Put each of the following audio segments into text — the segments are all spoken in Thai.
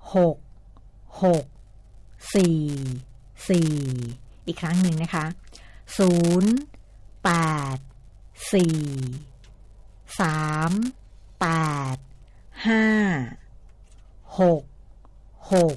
4อีกครั้งหนึ่งนะคะ0 8 4 3 8 5 6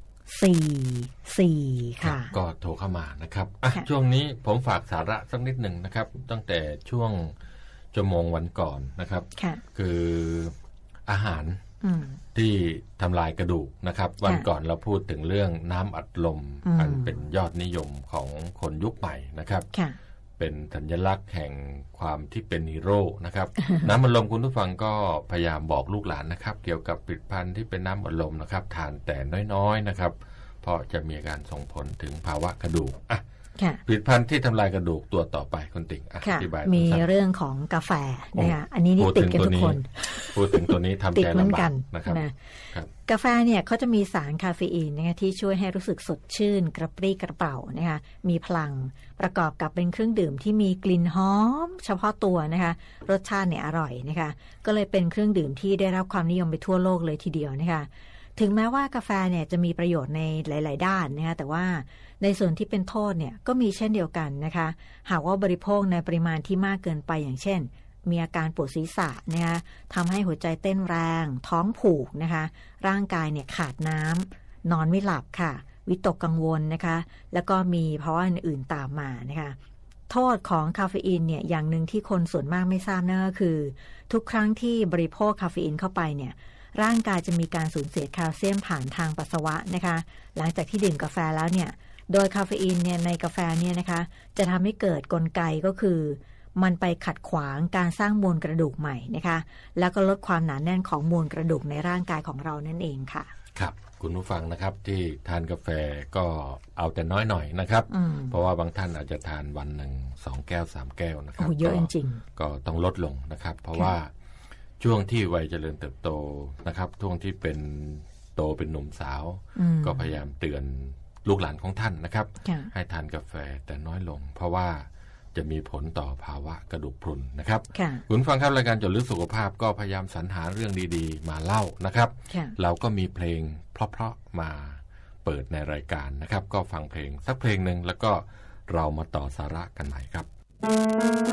4 ค่ะก็โทรเข้ามานะครับช่วงนี้ผมฝากสาระสักนิดหนึ่งนะครับตั้งแต่ช่วงชั่วโมงวันก่อนนะครับคืออาหารที่ทำลายกระดูกนะครับวันก่อนเราพูดถึงเรื่องน้ำอัดลมอันเป็นยอดนิยมของคนยุคใหม่นะครับเป็นสัญลักษณ์แห่งความที่เป็นฮีโร่นะครับ น้ำอัดลมคุณผู้ฟังก็พยายามบอกลูกหลานนะครับเกี่ยวกับผลิตภัณฑ์ที่เป็นน้ำอัดลมนะครับทานแต่น้อยๆนะครับเพราะจะมีการส่งผลถึงภาวะกระดูกผลิตภัณฑ์ที่ทำลายกระดูกตัวต่อไปคุณติ๋งอธิบายมีเรื่องของกาแฟนะคะอันนี้ติดกันทุกคนพูดถึงตัวนี้ทำใจลำบากนะครับกาแฟเนี่ยเขาจะมีสารคาเฟอีนนะคะที่ช่วยให้รู้สึกสดชื่นกระปรี้กระเป๋านะคะมีพลังประกอบกับเป็นเครื่องดื่มที่มีกลิ่นหอมเฉพาะตัวนะคะรสชาติเนี่ยอร่อยนะคะก็เลยเป็นเครื่องดื่มที่ได้รับความนิยมไปทั่วโลกเลยทีเดียวนะคะถึงแม้ว่ากาแฟเนี่ยจะมีประโยชน์ในหลายๆด้านนะคะแต่ว่าในส่วนที่เป็นโทษเนี่ยก็มีเช่นเดียวกันนะคะหากว่าบริโภคในปริมาณที่มากเกินไปอย่างเช่นมีอาการปวดศีรษะนะคะทำให้หัวใจเต้นแรงท้องผูกนะคะร่างกายเนี่ยขาดน้ำนอนไม่หลับค่ะวิตกกังวลนะคะแล้วก็มีภาวะอื่นๆตามมานะคะโทษของคาเฟอีนเนี่ยอย่างหนึ่งที่คนส่วนมากไม่ทราบนั่นก็คือทุกครั้งที่บริโภคคาเฟอีนเข้าไปเนี่ยร่างกายจะมีการสูญเสียแคลเซียมผ่านทางปัสสาวะนะคะหลังจากที่ดื่มกาแฟแล้วเนี่ยโดยคาเฟอีนเนี่ยในกาแฟเนี่ยนะคะจะทำให้เกิดกลไกก็คือมันไปขัดขวางการสร้างมวลกระดูกใหม่นะคะแล้วก็ลดความหนาแน่นของมวลกระดูกในร่างกายของเรานั่นเองค่ะครับคุณผู้ฟังนะครับที่ทานกาแฟก็เอาแต่น้อยหน่อยนะครับเพราะว่าบางท่านอาจจะทานวันหนึ่ง2 แก้ว 3 แก้วนะครับเยอะจริงๆก็ต้องลดลงนะครับเพราะว่าช่วงที่วัยเจริญเติบโตนะครับช่วงที่เป็นโตเป็นหนุ่มสาวก็พยายามเตือนลูกหลานของท่านนะครับให้ทานกาแฟแต่น้อยลงเพราะว่าจะมีผลต่อภาวะกระดูกพรุนนะครับคุณฟังครับรายการเจาะลึกสุขภาพก็พยายามสรรหาเรื่องดีๆมาเล่านะครับเราก็มีเพลงเพราะๆมาเปิดในรายการนะครับก็ฟังเพลงสักเพลงนึงแล้วก็เรามาต่อสาระกันใหม่ครับ